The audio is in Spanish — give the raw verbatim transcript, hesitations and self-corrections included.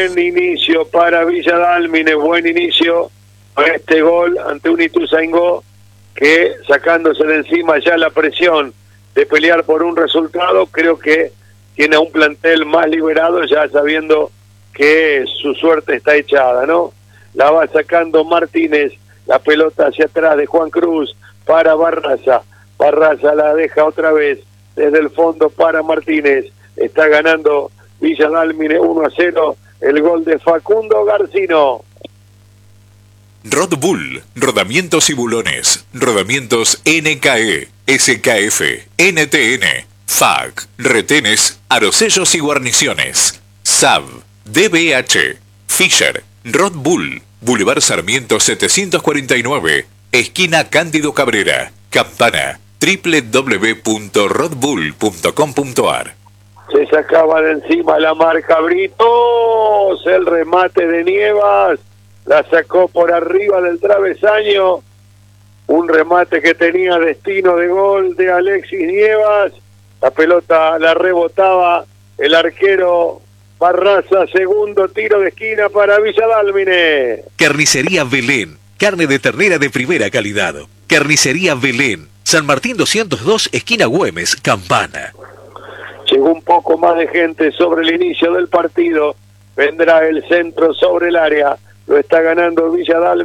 Buen inicio para Villa Dálmine, buen inicio para este gol ante un Ituzaingó que, sacándose de encima ya la presión de pelear por un resultado, creo que tiene un plantel más liberado, ya sabiendo que su suerte está echada, ¿no? La va sacando Martínez, la pelota hacia atrás de Juan Cruz para Barraza. Barraza la deja otra vez desde el fondo para Martínez. Está ganando Villa Dálmine uno a cero, el gol de Facundo Garcino. Rod Bull, rodamientos y bulones, rodamientos N K E, S K F, N T N, F A C, retenes, arosellos y guarniciones, S A B, D B H, Fisher, Rod Bull, Boulevard Sarmiento setecientos cuarenta y nueve, esquina Cándido Cabrera, Campana, doble u doble u doble u punto rod bull punto com punto a r. Se sacaba de encima la marca Britos, el remate de Nievas, la sacó por arriba del travesaño, un remate que tenía destino de gol de Alexis Nievas, la pelota la rebotaba el arquero Barraza, segundo tiro de esquina para Villa Dálmine. Carnicería Belén, carne de ternera de primera calidad. Carnicería Belén, San Martín doscientos dos, esquina Güemes, Campana. Llegó un poco más de gente sobre el inicio del partido, vendrá el centro sobre el área, lo está ganando Villa Dálmine.